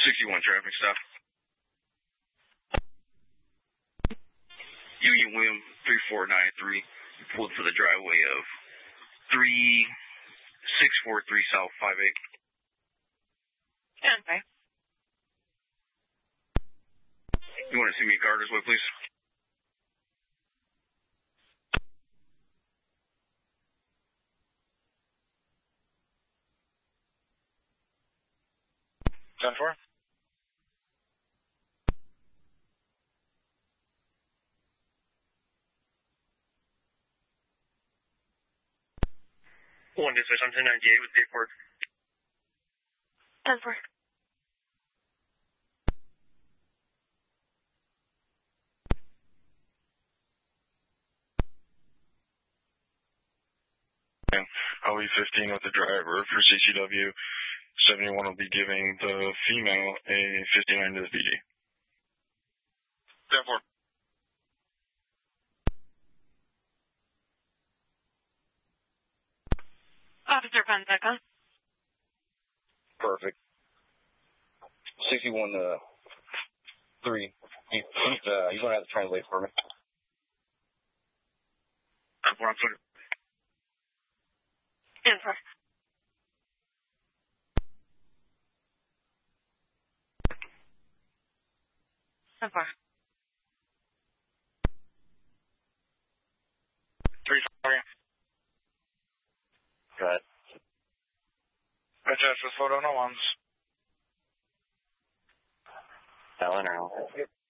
61 traffic stop. Union William 3493 pulled for the driveway of 3643 South 58. Okay. You want to see me at Carter's Way, please? Done for? One dispatch on 1098 with the airport. Done for. OE 15 with the driver for CCW. 71 will be giving the female a 59 to the PD. Therefore. Officer Fonseca. Perfect. 61 3. He's going to have to translate for me. We're on foot. Done for. Done for. 3-4. Go ahead. Adjust with photo no ones. Alan or Al?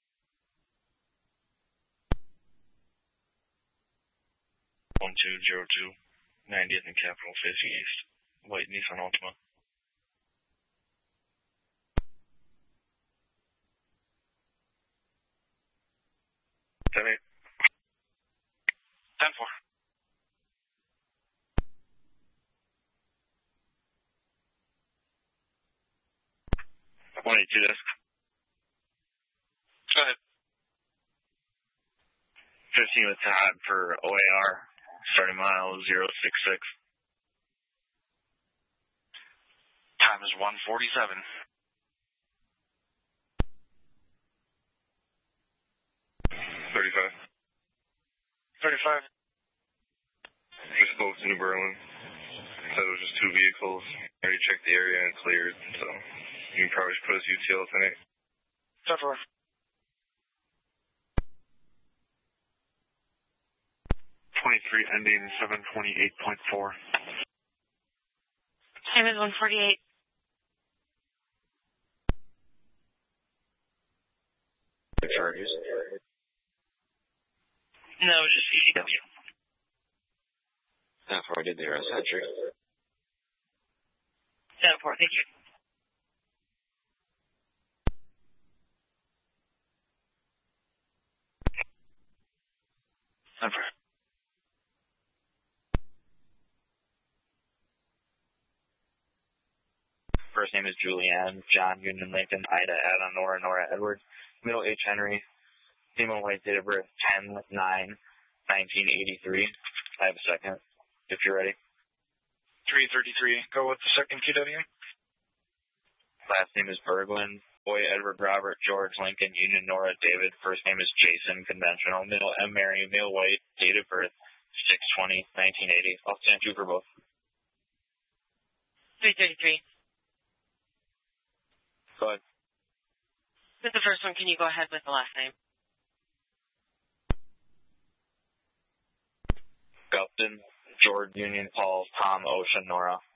1202 90th and Capitol facing east. White Nissan Altima. Ten 8. 10-4. Two desk. Go ahead. 15 with Todd for OAR. Starting mile 066. Time is 1:47. 35. 35. Just spoke to New Berlin. Said it was just 2 vehicles. Already checked the area and cleared, so you can probably just put us UTL tonight. Done for. 23 ending 728.4. Time is 1:48. Charges. No, just CCW. That's where I did the arrest entry. 10-4. Thank you. Done for. First name is Julianne, John, Union, Lincoln, Ida, Ada, Nora, Nora, Edward, middle H. Henry, female white, date of birth 10/9/1983. I have a second, if you're ready. 333. Go with the second QW. Last name is Berglund, boy, Edward, Robert, George, Lincoln, Union, Nora, David. First name is Jason, conventional, middle M. Mary, male white, date of birth 6/20/1980. I'll stand you for both. 333. Go ahead. With the first one, can you go ahead with the last name? Gupton, George, Union, Paul, Tom, Ocean, Nora.